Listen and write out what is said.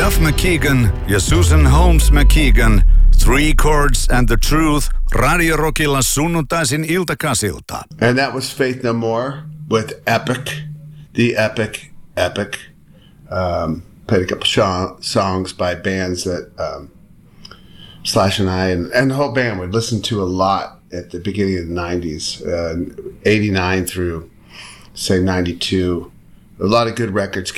Duff McKagan ja Susan Holmes McKagan, Three Chords and the Truth, Radio Rockilla sunnuntaisin iltakasilta. And that was Faith No More with Epic, the Epic. Played a couple songs by bands that Slash and I and the whole band would listen to a lot at the beginning of the 90s, 89 through, say, 92. A lot of good records